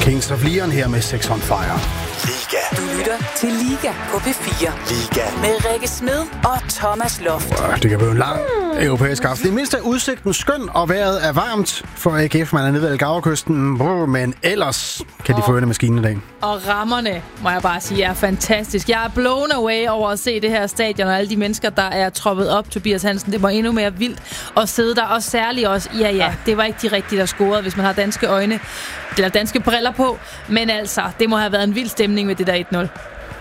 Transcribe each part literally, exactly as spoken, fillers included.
Kings of Leon her med Sex on Fire. Liga. Du lytter til Liga på P fire. Liga. Med Rikke Smed og Thomas Loft. Det kan blive en lang europæisk aften. Det mindste er udsigten skøn, og vejret er varmt for A G F. Man er nede ved Algarvekysten, men ellers kan de få ørende maskinen i dag. Og rammerne, må jeg bare sige, er fantastisk. Jeg er blown away over at se det her stadion og alle de mennesker, der er troppet op. Tobias Hansen, det var endnu mere vildt at sidde der. Og særligt også, ja ja, det var ikke de rigtige, der scorede, hvis man har danske øjne eller danske briller på. Men altså, det må have været en vild stemning med det der et nul.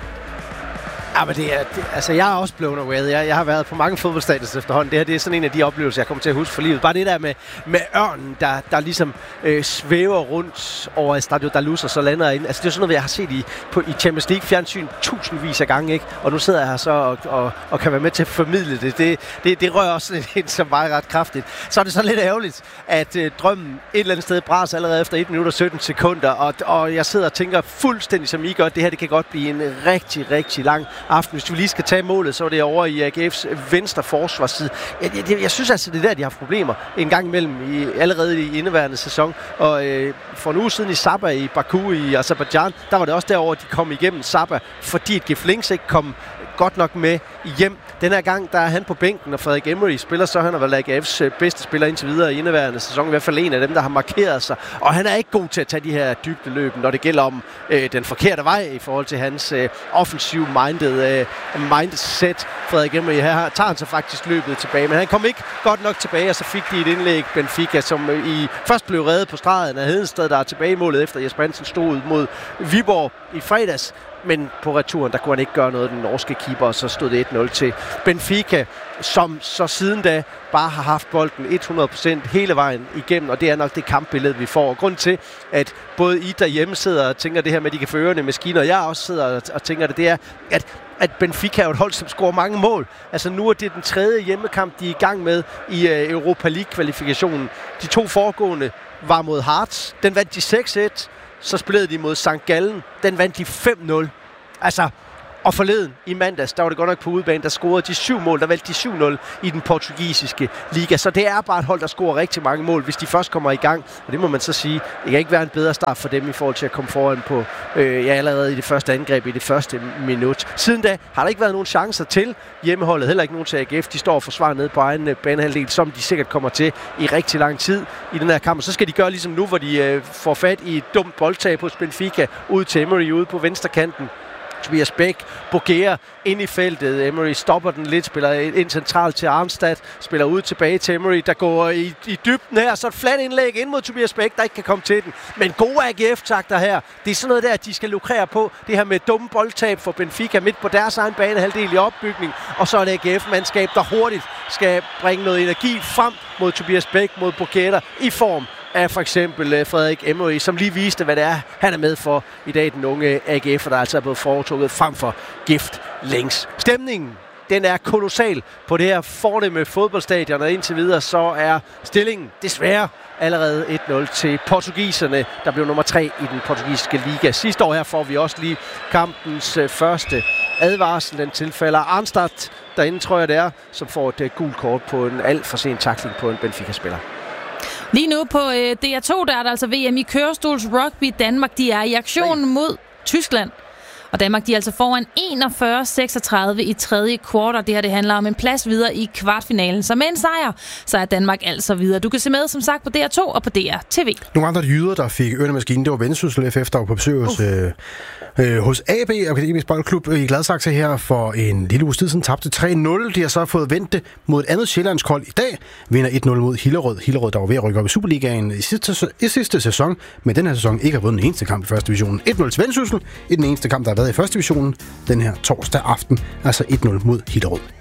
Ja, men det er, det, altså jeg er også blown away. Jeg, jeg har været på mange fodboldstadions efterhånden. Det her det er sådan en af de oplevelser, jeg kommer til at huske for livet. Bare det der med, med ørnen, der, der ligesom øh, svæver rundt over Stadio da Luz og så lander ind. Altså det er sådan noget, jeg har set i, på, i Champions League fjernsyn tusindvis af gange, ikke? Og nu sidder jeg her så og, og, og kan være med til at formidle det. Det, det, det rører også lidt som mig ret kraftigt. Så er det så lidt ærgerligt, at øh, drømmen et eller andet sted bræs allerede efter et minut og sytten sekunder. Og, og jeg sidder og tænker fuldstændig som I gør, det her det kan godt blive en rigtig, rigtig lang aften. Hvis vi lige skal tage målet, så er det over i A G F's venstre forsvarsside. Jeg, jeg, jeg synes altså, det er der, de har problemer en gang imellem, i, allerede i indeværende sæson. Og øh, for en uge siden i Sabah i Baku i Azerbaijan, der var det også derover, de kom igennem Sabah, fordi et Gif Links ikke kom godt nok med hjem. Den her gang, der er han på bænken, og Frederik Emery spiller, så han har været A G F's bedste spiller indtil videre i indeværende sæson. I hvert fald en af dem, der har markeret sig. Og han er ikke god til at tage de her dybdeløb, når det gælder om øh, den forkerte vej i forhold til hans øh, offensive minded, øh, mindset. Frederik Emery her tager han så faktisk løbet tilbage, men han kom ikke godt nok tilbage, og så fik de et indlæg, Benfica, som øh, i først blev reddet på stregen af Hedensted, der er tilbage i målet efter Jesper Hansen stod ud mod Viborg i fredags. Men på returen, der kunne han ikke gøre noget, den norske keeper, og så stod det et nul til Benfica, som så siden da bare har haft bolden hundrede procent hele vejen igennem, og det er nok det kampbillede, vi får. Og grund til, at både I derhjemme sidder og tænker det her med, at de kan føre ørerne maskiner, og jeg også sidder og tænker det, det er, at at Benfica er et hold, som scorer mange mål. Altså nu er det den tredje hjemmekamp, de er i gang med i uh, Europa League-kvalifikationen. De to foregående var mod Hearts. Den vandt de seks et. Så spillede de mod Sankt Gallen. Den vandt de fem nul. Altså, og forleden i mandags, der var det godt nok på udebane, der scorede de syv mål. Der valgte de syv nul i den portugisiske liga. Så det er bare et hold, der scorer rigtig mange mål, hvis de først kommer i gang. Og det må man så sige, det kan ikke være en bedre start for dem i forhold til at komme foran på, øh, ja, allerede i det første angreb, i det første minut. Siden da har der ikke været nogen chancer til hjemmeholdet. Heller ikke nogen til A G F. De står og forsvarer ned på egen banehalvdel, som de sikkert kommer til i rigtig lang tid i den her kamp. Og så skal de gøre ligesom nu, hvor de øh, får fat i et dumt boldtab hos Benfica, ud til Emery ude på venstrekanten. Tobias Bæk, Bogea ind i feltet. Emery stopper den lidt, spiller ind centralt til Arnstad, spiller ud tilbage til Emery, der går i, i dybden her. Så et fladt indlæg ind mod Tobias Bæk, der ikke kan komme til den. Men gode A G F-takter her. Det er sådan noget der, at de skal lukrere på. Det her med dumme boldtab for Benfica midt på deres egen banehalvdel i opbygning. Og så er det A G F-mandskab, der hurtigt skal bringe noget energi frem mod Tobias Bæk, mod Bogea i form af for eksempel Frederik Emery, som lige viste, hvad det er, han er med for i dag, den unge A G F'er, der altså er blevet foretrukket frem for Gift Links. Stemningen, den er kolossal på det her fornemme fodboldstadion, og indtil videre så er stillingen desværre allerede et nul til portugiserne, der blev nummer tre i den portugisiske liga. Sidste år her får vi også lige kampens første advarsel. Den tilfælder Arnstad, derinde tror jeg det er, som får et gult kort på en alt for sen tackling på en Benfica-spiller. Lige nu på øh, D R to, der er der altså V M i kørestols rugby. Danmark, de er i aktion Nej. mod Tyskland. Og Danmark, de er altså foran enogfyrre seksogtredive i tredje kvartal. Det her, det handler om en plads videre i kvartfinalen. Så med en sejr, så er Danmark altså videre. Du kan se med, som sagt, på D R to og på D R T V. Nogle andre jyder, der fik ørerne maskinen, det var Vendsyssel F F, der var på besøg hos, øh, øh, hos A B, Akademisk Boldklub i Gladsaxe her for en lille uge tid siden. Tabte tre nul. De har så fået vendt det mod et andet sjællandshold i dag. Vinder et nul mod Hillerød. Hillerød, der var ved at rykke op i Superligaen i sidste, i sidste sæson, men den her sæson ikke har vundet den eneste kamp i første divisionen. et nul til Vendsyssel i den eneste kamp, der har været i første divisionen den her torsdag aften. Altså et nul mod Hillerød.